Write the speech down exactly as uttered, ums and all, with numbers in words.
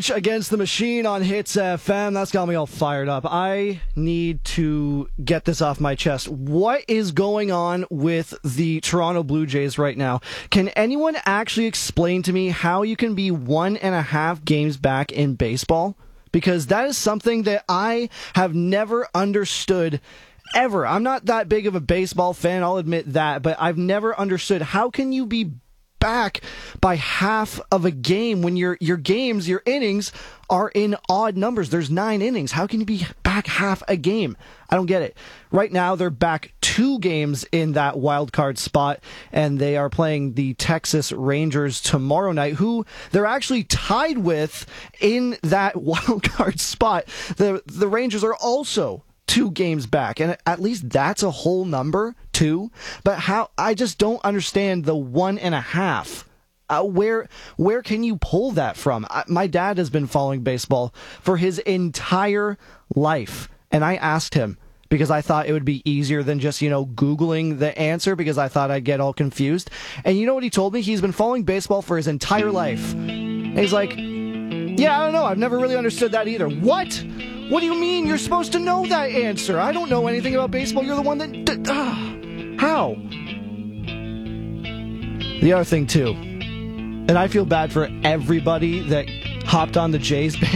Rage Against the Machine on Hits F M. That's got me all fired up. I need to get this off my chest. What is going on with the Toronto Blue Jays right now? Can anyone actually explain to me how you can be one and a half games back in baseball? Because that is something that I have never understood ever. I'm not that big of a baseball fan, I'll admit that, but I've never understood how can you be back by half of a game when your your games, your innings are in odd numbers. There's nine innings. How can you be back half a game? I don't get it. Right now, they're back two games in that wild card spot, and they are playing the Texas Rangers tomorrow night, who they're actually tied with in that wild card spot. The the Rangers are also two games back, and at least that's a whole number, two. But how, I just don't understand the one and a half. Uh, where where can you pull that from? I, my dad has been following baseball for his entire life, and I asked him because I thought it would be easier than just, you know, Googling the answer because I thought I'd get all confused. And you know what he told me? He's been following baseball for his entire life. And he's like, yeah, I don't know. I've never really understood that either. What? What do you mean? You're supposed to know that answer. I don't know anything about baseball. You're the one that... D- uh, how? The other thing, too, and I feel bad for everybody that hopped on the Jays